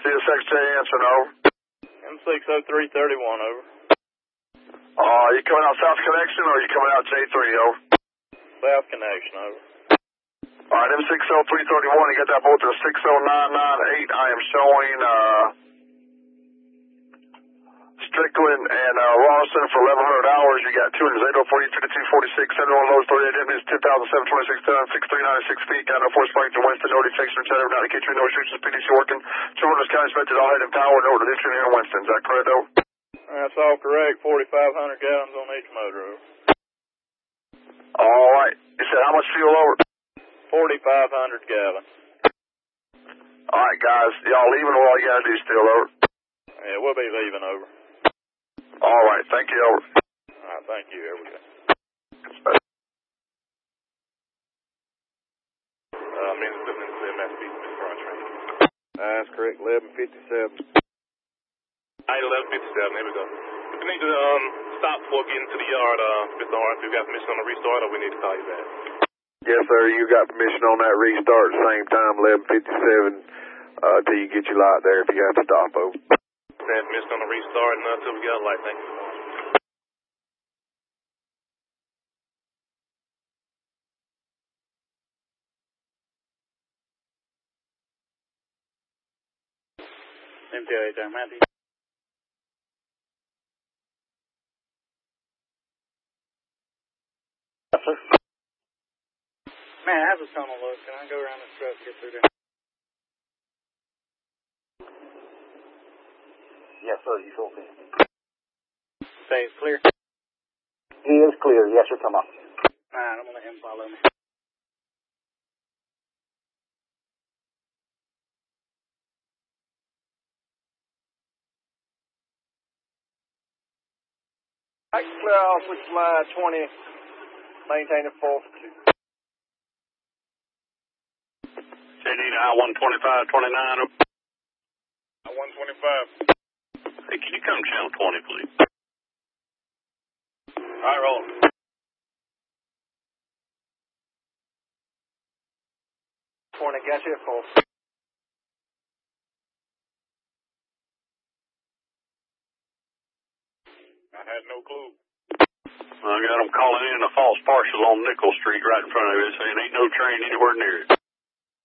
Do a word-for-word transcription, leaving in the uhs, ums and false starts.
See the Secretary answer, no. M six oh three thirty-one, over. Uh, you coming out South Connection or you coming out J three, over? South Connection, over. Alright, M six oh three thirty-one, you got that both to six oh nine nine eight. I am showing, uh, Strickland and, uh, Rawson for eleven hundred hours. You got two hundred, eight oh four, fifty-two forty-six, seventy-one lows, thirty-eight deputies, ten thousand seven hundred twenty-six, six three ninety-six feet. Got no force spike to Winston, no detection, etc. Not to get you, no restrictions, P D C working. two hundred county inspected, all head and power, no detention here in Winston. Is that correct, though? That's all correct. forty-five hundred gallons on each motor, over. Alright. You said how much fuel, over? forty-five hundred gallons. Alright, guys. Y'all leaving or all you gotta do still, over? Yeah, we'll be leaving, over. Alright, thank you, over. Alright, thank you, here we go. Uh, means it's in the M S B, Mister Armstrong. That's correct, eleven fifty-seven. Alright, eleven fifty-seven, here we go. We need to um stop before getting to the yard, uh, Mister Armstrong. We got permission on the restart, or we need to call you back? Yes, sir, you got permission on that restart at the same time, eleven fifty-seven, uh, till you get your light there if you have to stop, over. Have permission on the restart and until we got a light. Thank you. M T A, Matthew. Yes, sir. Man, how's the tunnel look? Can I go around this truck and get through there? Yes, sir, you sure can. Say it's clear? He is clear, yes, sir, come on. Alright, I'm gonna let him follow me. I can clear off with line twenty, maintaining four for two. Say need I one twenty-five twenty-nine. I one twenty-five. Hey, can you come channel twenty, please? Alright, roll. twenty, got you at four. I had no clue. I got them calling in a false parcel on Nickel Street right in front of it, saying ain't no train anywhere near it.